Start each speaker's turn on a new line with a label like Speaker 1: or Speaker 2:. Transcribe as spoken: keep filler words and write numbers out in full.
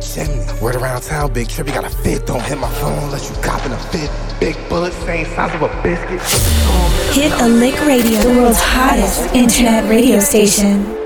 Speaker 1: chimney. Word around town, Big Trippy got a fit. Don't hit my phone unless you copping a fit. Big bullet, same size of a biscuit.
Speaker 2: Hit a Lick Radio, the world's hottest internet radio station.